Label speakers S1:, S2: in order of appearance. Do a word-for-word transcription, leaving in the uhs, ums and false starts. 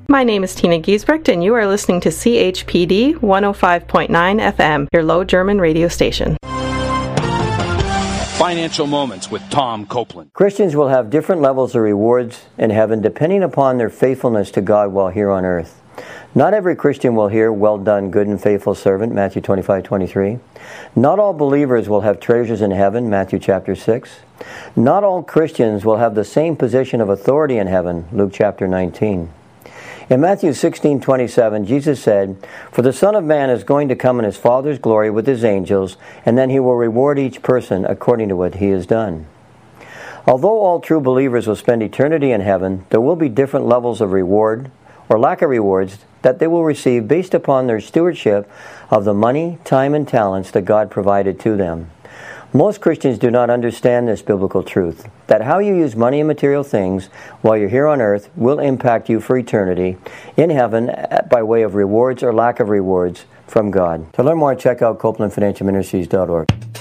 S1: My name is Tina Giesbrecht, and you are listening to C H P D one oh five point nine F M, your Low German radio station.
S2: Financial Moments with Tom Copeland.
S3: Christians will have different levels of rewards in heaven depending upon their faithfulness to God while here on earth. Not every Christian will hear, "Well done, good and faithful servant," Matthew twenty-five twenty-three. Not all believers will have treasures in heaven, Matthew chapter six. Not all Christians will have the same position of authority in heaven, Luke chapter nineteen. In Matthew sixteen twenty-seven, Jesus said, "For the Son of Man is going to come in His Father's glory with His angels, and then He will reward each person according to what he has done." Although all true believers will spend eternity in heaven, there will be different levels of reward, or lack of rewards, that they will receive based upon their stewardship of the money, time, and talents that God provided to them. Most Christians do not understand this biblical truth, that how you use money and material things while you're here on earth will impact you for eternity in heaven by way of rewards or lack of rewards from God. To learn more, check out Copeland Financial Ministries dot org.